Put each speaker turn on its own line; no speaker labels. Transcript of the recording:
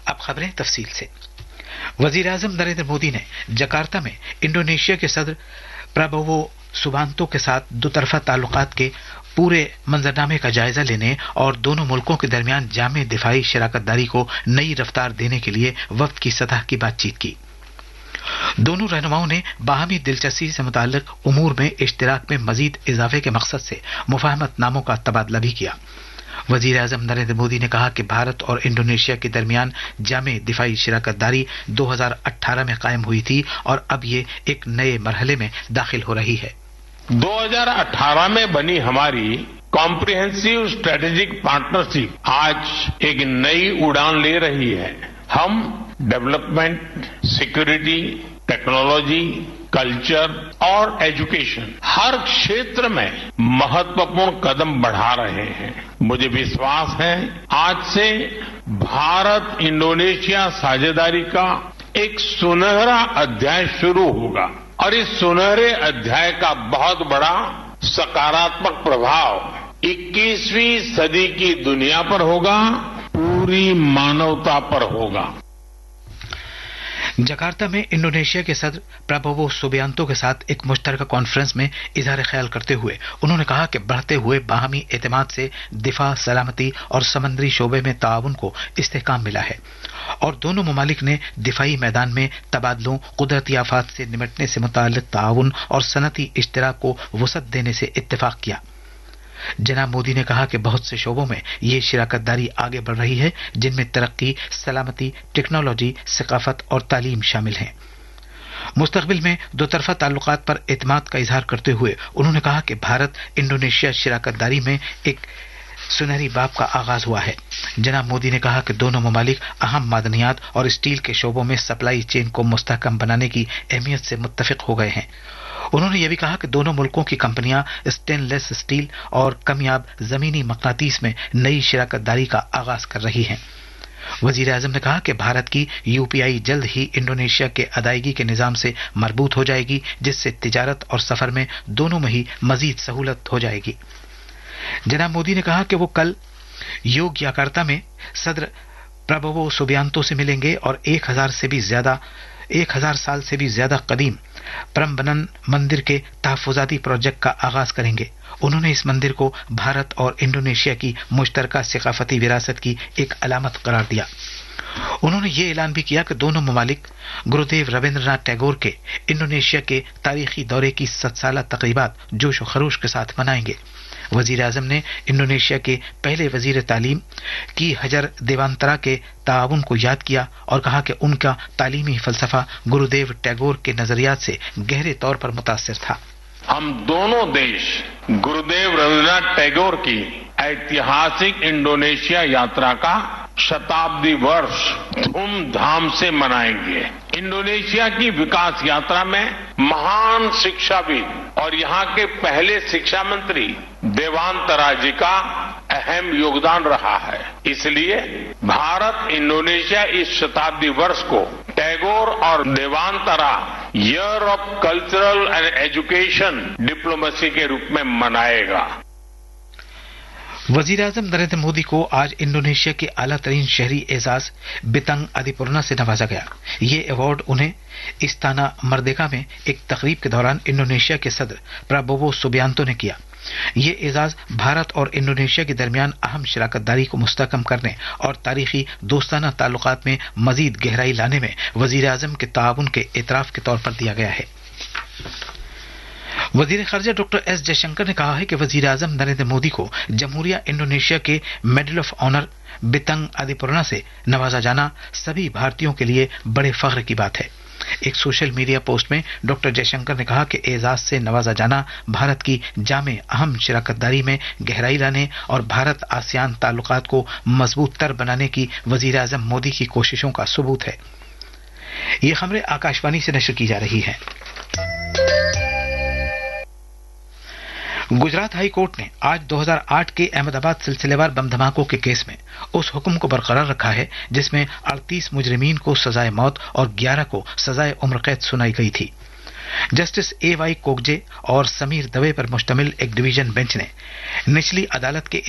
अब खबरें तफसील से। वजीर आजम नरेंद्र मोदी ने जकार्ता में इंडोनेशिया के सदर प्रबोवो सुबियांतो के साथ दोतरफा ताल्लुकात के पूरे मंजरनामे का जायजा लेने और दोनों मुल्कों के दरमियान जामे दिफाई शराकतदारी को नई रफ्तार देने के लिए वक्त की सतह की बातचीत की। दोनों रहनुमाओं ने बाहमी दिलचस्पी से मुताल्लिक उमूर में इश्तिराक में मजीद इजाफे के मकसद से मुफाहमतनामों का तबादला भी किया। वजीर आजम नरेंद्र मोदी ने कहा कि भारत और इंडोनेशिया के दरमियान जामे दिफाई शराकतदारी 2018 में कायम हुई थी और अब ये एक नए मरहले में दाखिल हो रही है।
2018 में बनी हमारी कॉम्प्रिहेंसिव स्ट्रेटेजिक पार्टनरशिप आज एक नई उड़ान ले रही है। हम डेवलपमेंट, सिक्योरिटी, टेक्नोलॉजी, कल्चर और एजुकेशन हर क्षेत्र में महत्वपूर्ण कदम बढ़ा रहे हैं। मुझे विश्वास है आज से भारत इंडोनेशिया साझेदारी का एक सुनहरा अध्याय शुरू होगा और इस सुनहरे अध्याय का बहुत बड़ा सकारात्मक प्रभाव 21वीं सदी की दुनिया पर होगा, पूरी मानवता पर होगा।
जकार्ता में इंडोनेशिया के सदर प्रबोवो सुबियांतो के साथ एक मुश्तरका कॉन्फ्रेंस में इजहार ख्याल करते हुए उन्होंने कहा कि बढ़ते हुए बाहमी एतमाद से दिफा, सलामती और समंदरी शोबे में ताउन को इस्तेहकाम मिला है और दोनों ममालिक ने दिफाई मैदान में तबादलों, कुदरती आफात से निपटने से मुताल्लिक ताउन और सनती इश्तिराक को वसअत देने से इत्तेफाक किया। जनाब मोदी ने कहा कि बहुत से शोबों में ये शराकतदारी आगे बढ़ रही है जिनमें तरक्की, सलामती, टेक्नोलॉजी, सकाफत और तालीम शामिल हैं। मुस्तकबिल में दोतरफा ताल्लुकात पर एतमाद का इजहार करते हुए उन्होंने कहा कि भारत इंडोनेशिया शराकतदारी में एक सुनहरी बाब का आगाज हुआ है। जनाब मोदी ने कहा कि दोनों ममालिक अहम मादनियात और स्टील के शोबों में सप्लाई चेन को मुस्तहकम बनाने की अहमियत से मुत्तफिक हो गए हैं। उन्होंने यह भी कहा कि दोनों मुल्कों की कंपनियां स्टेनलेस स्टील और कमयाब जमीनी मकनातीस में नई शराकतदारी का आगाज कर रही हैं। वजीर आजम ने कहा कि भारत की यूपीआई जल्द ही इंडोनेशिया के अदायगी के निजाम से मरबूत हो जाएगी, जिससे तिजारत और सफर में दोनों में ही मजीद सहूलत हो जाएगी। जनाब मोदी ने कहा कि वो कल योग्याकार्ता में सदर प्रबोवो सुबियांतो से मिलेंगे और 1000 साल से भी ज्यादा कदीम प्रम्बनन मंदिर के तहफुजाती प्रोजेक्ट का आगाज करेंगे। उन्होंने इस मंदिर को भारत और इंडोनेशिया की मुश्तरका सकाफती विरासत की एक अलामत करार दिया। उन्होंने ये ऐलान भी किया कि दोनों ममालिक गुरुदेव रविंद्रनाथ टैगोर के इंडोनेशिया के तारीखी दौरे की 7 साला तकरीबात जोश व खरोश के साथ मनाएंगे। वजीर आजम ने इंडोनेशिया के पहले वजीर तालीम की हजर देवांतरा के ताउन को याद किया और कहा कि उनका तालीमी फलसफा गुरुदेव टैगोर के नजरियात से गहरे तौर पर मुतासिर था।
हम दोनों देश गुरुदेव रविंद्रनाथ टैगोर की ऐतिहासिक इंडोनेशिया यात्रा का शताब्दी वर्ष धूमधाम से मनाएंगे। इंडोनेशिया की विकास यात्रा में महान शिक्षाविद और यहाँ के पहले शिक्षा मंत्री देवांतरा जी का अहम योगदान रहा है। इसलिए भारत इंडोनेशिया इस शताब्दी वर्ष को टैगोर और देवांतरा year of cultural and education diplomacy के रूप में मनाएगा।
वजीर आजम नरेंद्र मोदी को आज इंडोनेशिया के आला तरीन शहरी एजाज बितंग आदिपुरना से नवाजा गया। ये अवार्ड उन्हें इस्ताना मर्देका में एक तकरीब के दौरान इंडोनेशिया के सदर प्रबोवो सुबियांतो ने किया। ये एजाज भारत और इंडोनेशिया के दरमियान अहम शराकतदारी को मुस्तहकम करने और तारीखी दोस्ताना ताल्लुकात में मजीद गहराई लाने में वजीर आजम के ताउन के एतराफ के तौर पर दिया गया है। वजीर खारजा डॉक्टर एस जयशंकर ने कहा है कि वजीर आजम नरेंद्र मोदी को जमहूरिया इंडोनेशिया के मेडल ऑफ ऑनर बितंग आदिपुरना से नवाजा जाना सभी भारतीयों के लिए बड़े फख्र की बात है। एक सोशल मीडिया पोस्ट में डॉक्टर जयशंकर ने कहा कि एजाज से नवाजा जाना भारत की जामे अहम शराकतदारी में गहराई लाने और भारत आसियान ताल्लुकात को मजबूत तर बनाने की वजीर आजम मोदी की कोशिशों का सबूत है। ये खबरें आकाशवाणी से नशर की जा रही हैं। गुजरात हाई कोर्ट ने आज 2008 के अहमदाबाद सिलसिलेवार बम धमाकों के केस में उस हुक्म को बरकरार रखा है जिसमें 38 मुजरिमीन को सजाए मौत और 11 को सजाए उम्र कैद सुनाई गई थी। जस्टिस ए वाई कोगजे और समीर दवे पर मुश्तमिल एक डिवीजन बेंच ने निचली अदालत के